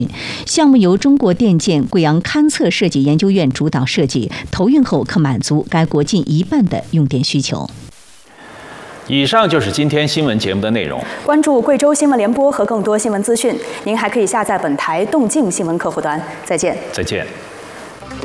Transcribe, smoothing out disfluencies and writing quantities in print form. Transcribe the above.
项目由中国电建贵阳勘测设计研究院主导设计，投运后可满足该国近1半的用电需求。 以上就是今天新闻节目的内容。 关注贵州新闻联播和更多新闻资讯，您还可以下载本台动静新闻客户端。再见。 再见。